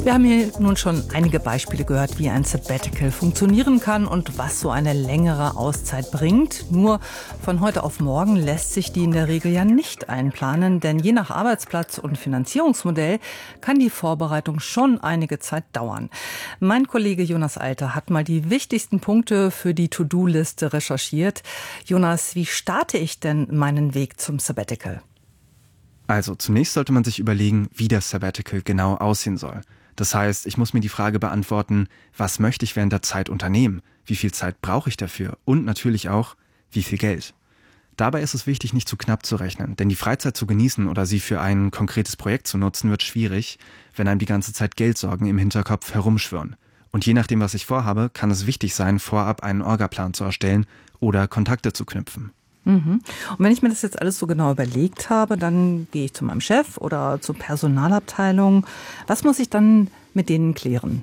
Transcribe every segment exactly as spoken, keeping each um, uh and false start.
Wir haben hier nun schon einige Beispiele gehört, wie ein Sabbatical funktionieren kann und was so eine längere Auszeit bringt. Nur von heute auf morgen lässt sich die in der Regel ja nicht einplanen, denn je nach Arbeitsplatz und Finanzierungsmodell kann die Vorbereitung schon einige Zeit dauern. Mein Kollege Jonas Alter hat mal die wichtigsten Punkte für die To-Do-Liste recherchiert. Jonas, wie starte ich denn meinen Weg zum Sabbatical? Also zunächst sollte man sich überlegen, wie das Sabbatical genau aussehen soll. Das heißt, ich muss mir die Frage beantworten, was möchte ich während der Zeit unternehmen? Wie viel Zeit brauche ich dafür? Und natürlich auch, wie viel Geld? Dabei ist es wichtig, nicht zu knapp zu rechnen, denn die Freizeit zu genießen oder sie für ein konkretes Projekt zu nutzen, wird schwierig, wenn einem die ganze Zeit Geldsorgen im Hinterkopf herumschwirren. Und je nachdem, was ich vorhabe, kann es wichtig sein, vorab einen Orgaplan zu erstellen oder Kontakte zu knüpfen. Mhm. Und wenn ich mir das jetzt alles so genau überlegt habe, dann gehe ich zu meinem Chef oder zur Personalabteilung. Was muss ich dann mit denen klären?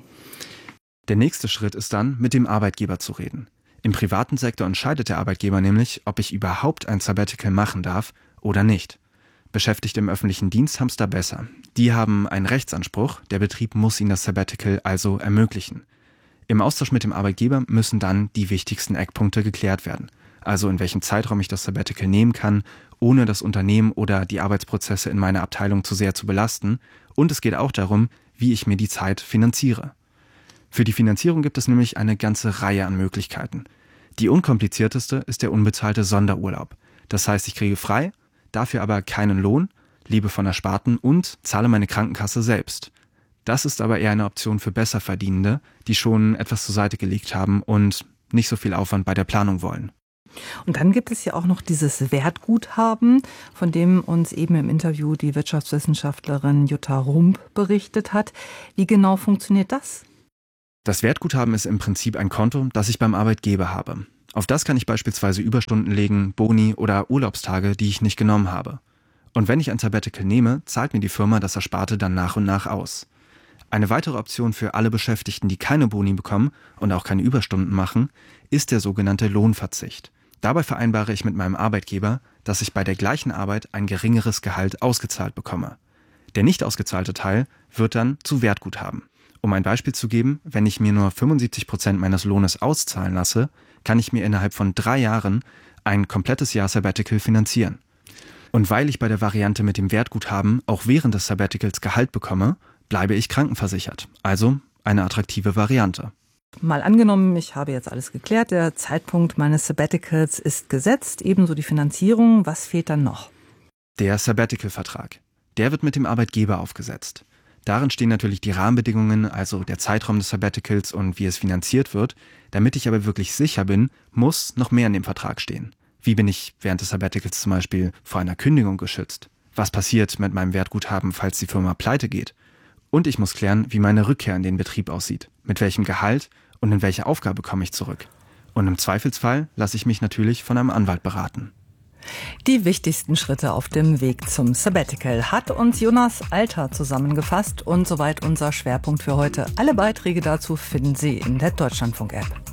Der nächste Schritt ist dann, mit dem Arbeitgeber zu reden. Im privaten Sektor entscheidet der Arbeitgeber nämlich, ob ich überhaupt ein Sabbatical machen darf oder nicht. Beschäftigte im öffentlichen Dienst haben es da besser. Die haben einen Rechtsanspruch, der Betrieb muss ihnen das Sabbatical also ermöglichen. Im Austausch mit dem Arbeitgeber müssen dann die wichtigsten Eckpunkte geklärt werden. Also in welchem Zeitraum ich das Sabbatical nehmen kann, ohne das Unternehmen oder die Arbeitsprozesse in meiner Abteilung zu sehr zu belasten. Und es geht auch darum, wie ich mir die Zeit finanziere. Für die Finanzierung gibt es nämlich eine ganze Reihe an Möglichkeiten. Die unkomplizierteste ist der unbezahlte Sonderurlaub. Das heißt, ich kriege frei, dafür aber keinen Lohn, lebe von Ersparten und zahle meine Krankenkasse selbst. Das ist aber eher eine Option für Besserverdienende, die schon etwas zur Seite gelegt haben und nicht so viel Aufwand bei der Planung wollen. Und dann gibt es ja auch noch dieses Wertguthaben, von dem uns eben im Interview die Wirtschaftswissenschaftlerin Jutta Rump berichtet hat. Wie genau funktioniert das? Das Wertguthaben ist im Prinzip ein Konto, das ich beim Arbeitgeber habe. Auf das kann ich beispielsweise Überstunden legen, Boni oder Urlaubstage, die ich nicht genommen habe. Und wenn ich ein Sabbatical nehme, zahlt mir die Firma das Ersparte dann nach und nach aus. Eine weitere Option für alle Beschäftigten, die keine Boni bekommen und auch keine Überstunden machen, ist der sogenannte Lohnverzicht. Dabei vereinbare ich mit meinem Arbeitgeber, dass ich bei der gleichen Arbeit ein geringeres Gehalt ausgezahlt bekomme. Der nicht ausgezahlte Teil wird dann zu Wertguthaben. Um ein Beispiel zu geben, wenn ich mir nur fünfundsiebzig Prozent meines Lohnes auszahlen lasse, kann ich mir innerhalb von drei Jahren ein komplettes Jahr Sabbatical finanzieren. Und weil ich bei der Variante mit dem Wertguthaben auch während des Sabbaticals Gehalt bekomme, bleibe ich krankenversichert. Also eine attraktive Variante. Mal angenommen, ich habe jetzt alles geklärt, der Zeitpunkt meines Sabbaticals ist gesetzt, ebenso die Finanzierung. Was fehlt dann noch? Der Sabbatical-Vertrag. Der wird mit dem Arbeitgeber aufgesetzt. Darin stehen natürlich die Rahmenbedingungen, also der Zeitraum des Sabbaticals und wie es finanziert wird. Damit ich aber wirklich sicher bin, muss noch mehr in dem Vertrag stehen. Wie bin ich während des Sabbaticals zum Beispiel vor einer Kündigung geschützt? Was passiert mit meinem Wertguthaben, falls die Firma pleite geht? Und ich muss klären, wie meine Rückkehr in den Betrieb aussieht. Mit welchem Gehalt und in welche Aufgabe komme ich zurück. Und im Zweifelsfall lasse ich mich natürlich von einem Anwalt beraten. Die wichtigsten Schritte auf dem Weg zum Sabbatical hat uns Jonas Alter zusammengefasst. Und soweit unser Schwerpunkt für heute. Alle Beiträge dazu finden Sie in der Deutschlandfunk-App.